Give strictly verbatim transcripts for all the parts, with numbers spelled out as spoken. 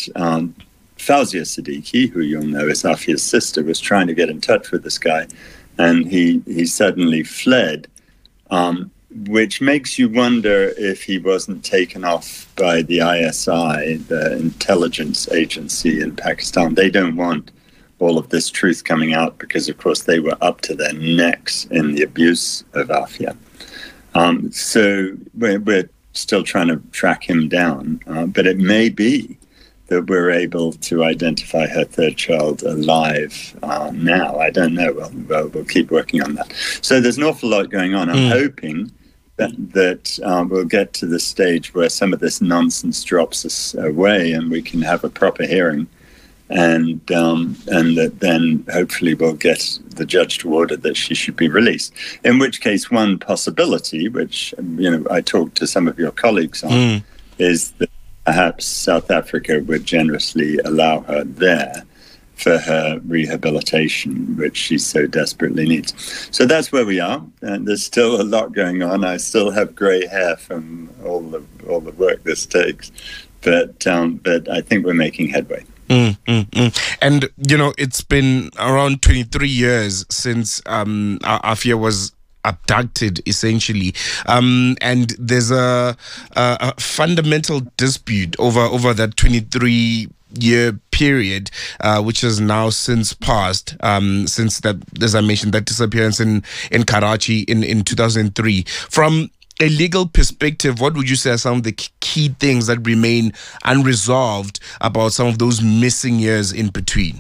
that um, Fawzia Siddiqui, who you'll know is Afia's sister, was trying to get in touch with this guy, and he, he suddenly fled, um, which makes you wonder if he wasn't taken off by the I S I, the intelligence agency in Pakistan. They don't want all of this truth coming out because, of course, they were up to their necks in the abuse of Afia. Um, so we're, we're still trying to track him down, uh, but it may be that we're able to identify her third child alive uh, now. I don't know. Well, well, we'll keep working on that. So there's an awful lot going on. I'm mm. hoping that, that uh, we'll get to the stage where some of this nonsense drops us away and we can have a proper hearing. And um, and that then hopefully we'll get the judge to order that she should be released. In which case, one possibility, which you know I talked to some of your colleagues on, mm. is that perhaps South Africa would generously allow her there for her rehabilitation, which she so desperately needs. So that's where we are. And there's still a lot going on. I still have grey hair from all the all the work this takes, but um, but I think we're making headway. Mm, mm, mm. And, you know, it's been around twenty-three years since um, Afia was abducted, essentially. Um, and there's a, a, a fundamental dispute over, over that twenty-three year period, uh, which has now since passed, um, since that, as I mentioned, that disappearance in, in Karachi in, in two thousand three. From a legal perspective, what would you say are some of the key things that remain unresolved about some of those missing years in between?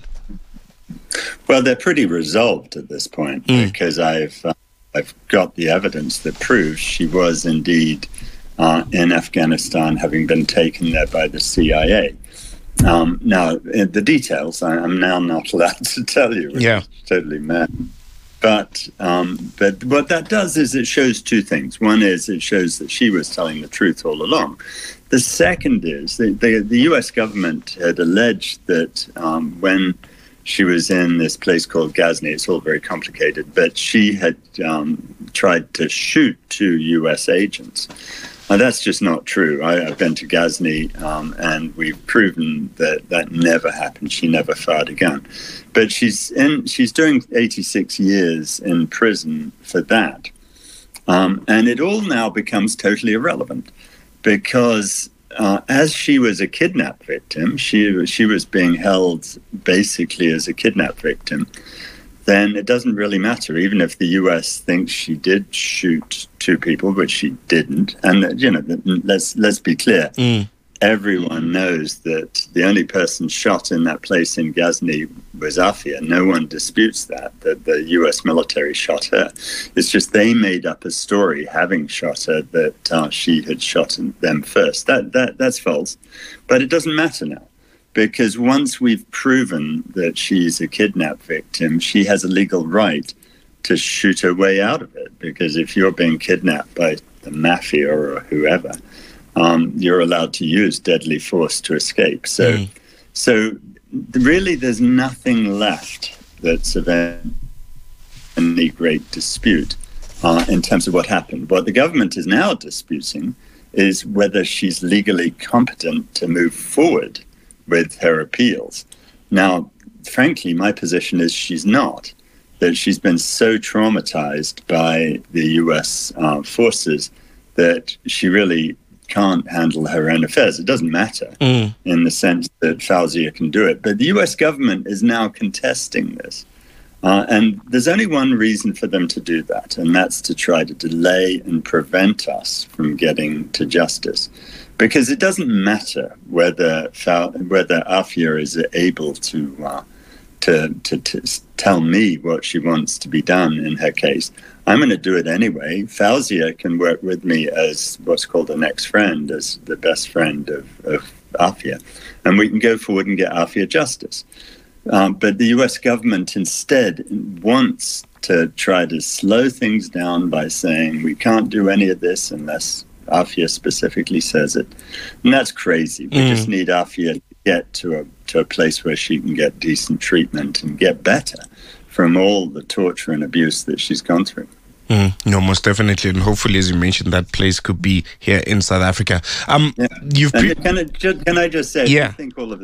Well, they're pretty resolved at this point mm. because I've uh, I've got the evidence that proves she was indeed uh, in Afghanistan, having been taken there by the C I A. Um, now, the details I'm now not allowed to tell you, which yeah. is totally mad. But um, but what that does is it shows two things. One is it shows that she was telling the truth all along. The second is the, the, the U S government had alleged that um, when she was in this place called Ghazni, it's all very complicated, but she had um, tried to shoot two U S agents. Now, that's just not true. I, I've been to Ghazni, um, and we've proven that that never happened. She never fired a gun. But she's in. She's doing eighty-six years in prison for that. Um, and it all now becomes totally irrelevant because uh, as she was a kidnap victim, she, she was being held basically as a kidnap victim. Then it doesn't really matter, even if the U S thinks she did shoot two people, which she didn't. And, you know, let's let's be clear. Mm. Everyone knows that the only person shot in that place in Ghazni was Afia. No one disputes that, that the U S military shot her. It's just they made up a story, having shot her, that uh, she had shot them first. That that That's false. But it doesn't matter now. Because once we've proven that she's a kidnap victim, she has a legal right to shoot her way out of it. Because if you're being kidnapped by the mafia or whoever, um, you're allowed to use deadly force to escape. So, mm. so really, there's nothing left that's of any great dispute uh, in terms of what happened. What the government is now disputing is whether she's legally competent to move forward with her appeals. Now, frankly, my position is she's not, that she's been so traumatized by the U S uh, forces that she really can't handle her own affairs. It doesn't matter mm. in the sense that Fawzia can do it. But the U S government is now contesting this. Uh, and there's only one reason for them to do that, and that's to try to delay and prevent us from getting to justice. Because it doesn't matter whether whether Afia is able to, uh, to, to to tell me what she wants to be done in her case. I'm going to do it anyway. Fawzia can work with me as what's called a next friend, as the best friend of, of Afia. And we can go forward and get Afia justice. Um, but the U S government instead wants to try to slow things down by saying we can't do any of this unless Afia specifically says it. And that's crazy. We mm. just need Afia to get to a to a place where she can get decent treatment and get better from all the torture and abuse that she's gone through. Mm, no, most definitely, and hopefully, as you mentioned, that place could be here in South Africa. Um, yeah. you've pre- can, I just, can I just say, yeah. I think all of